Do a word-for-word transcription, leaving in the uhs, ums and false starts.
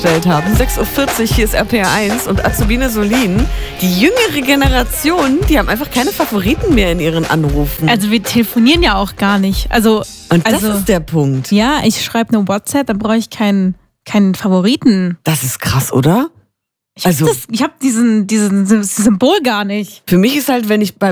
haben. sechs Uhr vierzig, hier ist R P R eins und Azubine Solin. Die jüngere Generation, die haben einfach keine Favoriten mehr in ihren Anrufen. Also wir telefonieren ja auch gar nicht. Also, und das also, ist der Punkt. Ja, ich schreibe eine WhatsApp, dann brauche ich keinen, keinen Favoriten. Das ist krass, oder? Ich habe Also, hab diesen, diesen Symbol gar nicht. Für mich ist halt, wenn ich bei